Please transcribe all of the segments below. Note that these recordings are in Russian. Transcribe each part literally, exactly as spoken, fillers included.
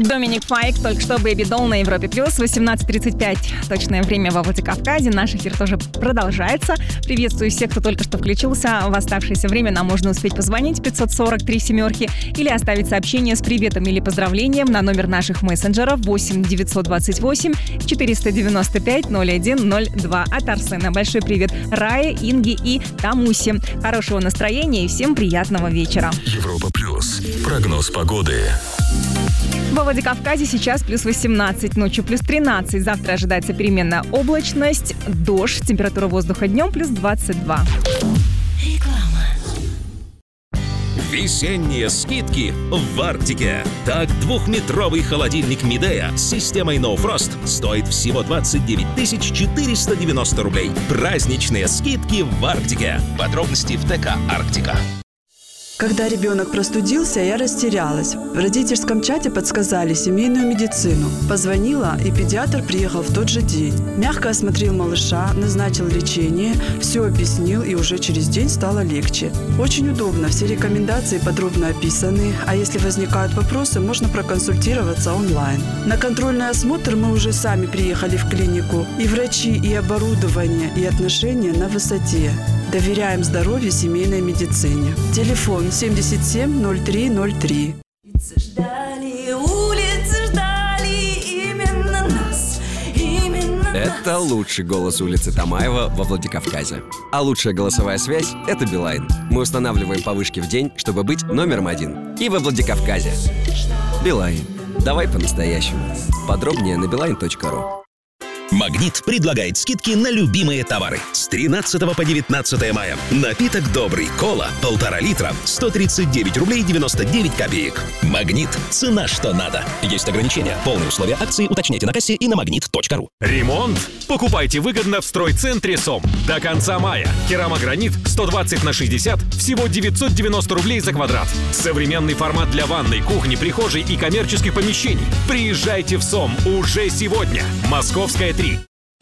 Доминик Файк, только что Baby Doll на Европе Плюс, восемнадцать тридцать пять. Точное время во Владикавказе. Наш эфир тоже продолжается. Приветствую всех, кто только что включился. В оставшееся время нам можно успеть позвонить пятьсот сорок три семерки или оставить сообщение с приветом или поздравлением на номер наших мессенджеров восемь девятьсот двадцать восемь четыреста девяносто пять ноль один ноль два. От Арсена большой привет Рае, Инге и Тамусе. Хорошего настроения и всем приятного вечера. Европа Плюс. Прогноз погоды. Во Владикавказе сейчас плюс восемнадцать, ночью плюс тринадцать. Завтра ожидается переменная облачность, дождь, температура воздуха днем плюс двадцать два. Реклама. Весенние скидки в Арктике. Так, двухметровый холодильник Midea с системой No Frost стоит всего двадцать девять тысяч четыреста девяносто рублей. Праздничные скидки в Арктике. Подробности в ТК «Арктика». Когда ребенок простудился, я растерялась. В родительском чате подсказали семейную медицину. Позвонила, и педиатр приехал в тот же день. Мягко осмотрел малыша, назначил лечение, все объяснил, и уже через день стало легче. Очень удобно, все рекомендации подробно описаны, а если возникают вопросы, можно проконсультироваться онлайн. На контрольный осмотр мы уже сами приехали в клинику. И врачи, и оборудование, и отношения на высоте. Доверяем здоровью семейной медицине. Телефон семьдесят семь ноль три ноль три. Ждали, улицы ждали именно нас, именно Это нас. лучший голос улицы Тамаева во Владикавказе. А лучшая голосовая связь — это Билайн. Мы устанавливаем повышки в день, чтобы быть номером один. И во Владикавказе. Билайн. Давай по-настоящему. Подробнее на билайн точка ру. Магнит предлагает скидки на любимые товары. С тринадцатого по девятнадцатое мая. Напиток добрый. Кола. Полтора литра. сто тридцать девять рублей девяносто девять копеек. Магнит. Цена что надо. Есть ограничения. Полные условия акции уточняйте на кассе и на магнит точка ру. Ремонт? Покупайте выгодно в стройцентре СОМ. До конца мая. Керамогранит сто двадцать на шестьдесят. Всего девятьсот девяносто рублей за квадрат. Современный формат для ванной, кухни, прихожей и коммерческих помещений. Приезжайте в СОМ уже сегодня. Московская три.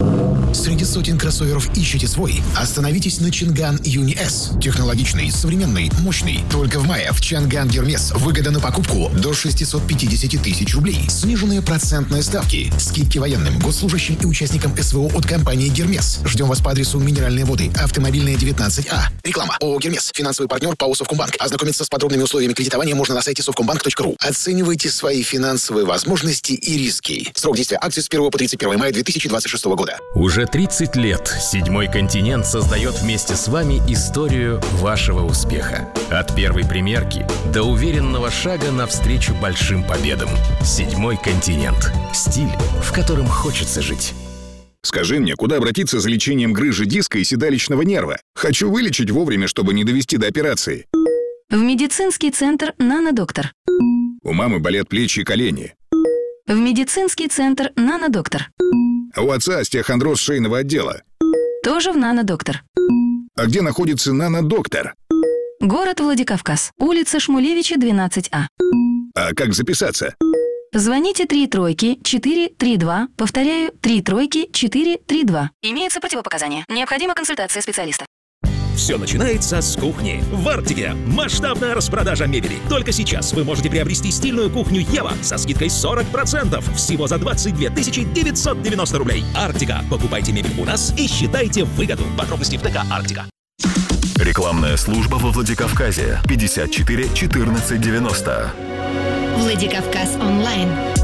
Среди сотен кроссоверов ищете свой? Остановитесь на Чинган Юни С. Технологичный, современный, мощный. Только в мае в Чанган Гермес выгода на покупку до шестьсот пятьдесят тысяч рублей. Сниженные процентные ставки. Скидки военным, госслужащим и участникам СВО от компании Гермес. Ждем вас по адресу Минеральные воды, Автомобильная, девятнадцать А. Реклама. ООО Гермес. Финансовый партнер ПАО Совкомбанк. Ознакомиться с подробными условиями кредитования можно на сайте совкомбанк точка ру. Оценивайте свои финансовые возможности и риски. Срок действия акции с первого по тридцать первое мая две тысячи двадцать шестого года. Уже тридцать лет «Седьмой континент» создает вместе с вами историю вашего успеха. От первой примерки до уверенного шага навстречу большим победам. «Седьмой континент». Стиль, в котором хочется жить. Скажи мне, куда обратиться за лечением грыжи диска и седалищного нерва? Хочу вылечить вовремя, чтобы не довести до операции. В медицинский центр «Нанодоктор». У мамы болят плечи и колени. В медицинский центр «Нанодоктор». А у отца остеохондроз шейного отдела. Тоже в «Нанодоктор». А где находится «Нанодоктор»? Город Владикавказ. Улица Шмулевича, двенадцать А. А как записаться? Звоните три тройки четыре три два. Повторяю, три тройки четыре три два. Имеются противопоказания. Необходима консультация специалиста. Все начинается с кухни. В Арктике масштабная распродажа мебели. Только сейчас вы можете приобрести стильную кухню Ева со скидкой сорок процентов. Всего за двадцать две тысячи девятьсот девяносто рублей. Арктика. Покупайте мебель у нас и считайте выгоду. Подробности в ТК «Арктика». Рекламная служба во Владикавказе. пятьдесят четыре четырнадцать девяносто. Владикавказ онлайн.